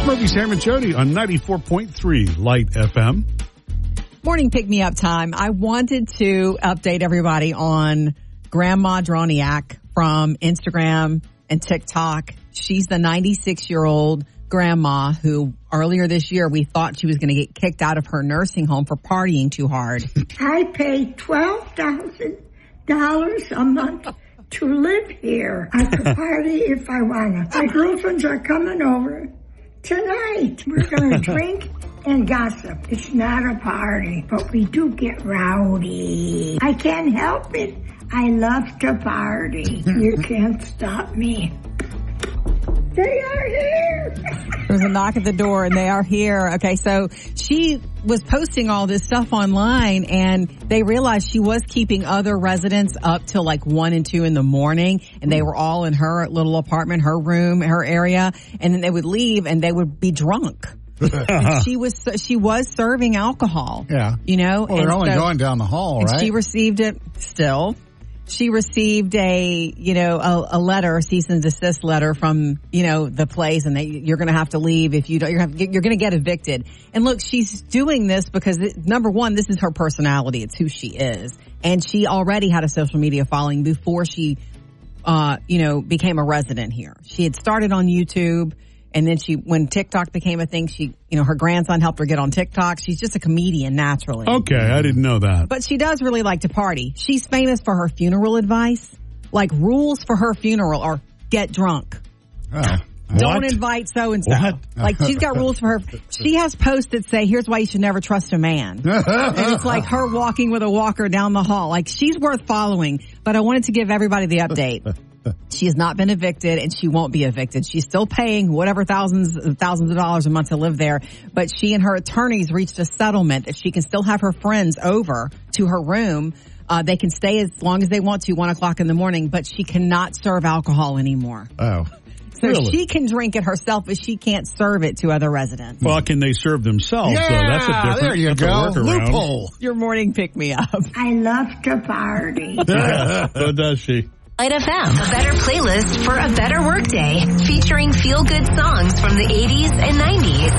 Murphy, Sam, and Jody on 94.3 Light FM. Morning pick-me-up time. I wanted to update everybody on Grandma Droniak from Instagram and TikTok. She's the 96-year-old grandma who earlier this year we thought she was going to get kicked out of her nursing home for partying too hard. I pay $12,000 a month to live here. I could party if I want to. My girlfriends are coming over tonight. We're going to drink and gossip. It's not a party, but we do get rowdy. I can't help it. I love to party. You can't stop me. They are here. There's a knock at the door and they are here. Okay, so she was posting all this stuff online and they realized she was keeping other residents up till like 1 and 2 in the morning, and they were all in her little apartment, her room, her area, and then they would leave and they would be drunk. She was serving alcohol. Yeah. You know? Well, they're only going down the hall, right? She received it still. She received a letter, a cease and desist letter from, the place, and you're going to have to leave if you don't, you're going to get evicted. And look, she's doing this because number one, this is her personality. It's who she is. And she already had a social media following before she, became a resident here. She had started on YouTube. And then when TikTok became a thing, her grandson helped her get on TikTok. She's just a comedian naturally. Okay, I didn't know that. But she does really like to party. She's famous for her funeral advice. Like rules for her funeral are get drunk. Oh. Don't invite so-and-so. What? Like she's got rules for her. She has posts that say, here's why you should never trust a man. And it's like her walking with a walker down the hall. Like she's worth following. But I wanted to give everybody the update. She has not been evicted and she won't be evicted. She's still paying whatever thousands of dollars a month to live there. But she and her attorneys reached a settlement that she can still have her friends over to her room. They can stay as long as they want to, 1 o'clock in the morning, but she cannot serve alcohol anymore. Oh. So Really? she can drink it herself, but she can't serve it to other residents. Well, can they serve themselves? Yeah, so that's a different, there you that's a go. workaround. Loophole. Your morning pick-me-up. I love to party. So does she. Light FM, a better playlist for a better workday, featuring feel-good songs from the 80s and 90s.